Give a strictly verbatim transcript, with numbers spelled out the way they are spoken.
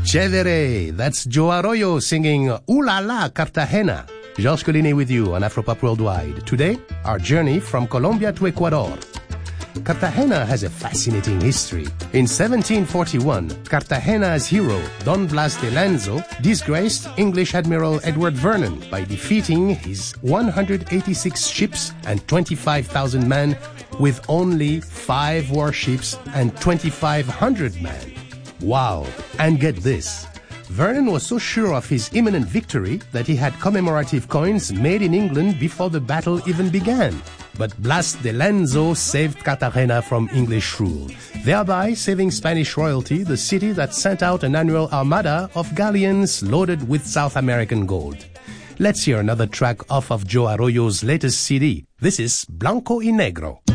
Chévere, that's Joe Arroyo singing Ooh La La Cartagena. Georges Collinet with you on Afropop Worldwide. Today, our journey from Colombia to Ecuador. Cartagena has a fascinating history. In seventeen forty-one, Cartagena's hero, Don Blas de Lanzo, disgraced English Admiral Edward Vernon by defeating his one hundred eighty-six ships and twenty-five thousand men with only five warships and twenty-five hundred men. Wow! And get this. Vernon was so sure of his imminent victory that he had commemorative coins made in England before the battle even began. But Blas de Lanzo saved Cartagena from English rule, thereby saving Spanish royalty, the city that sent out an annual armada of galleons loaded with South American gold. Let's hear another track off of Joe Arroyo's latest C D. This is Blanco y Negro.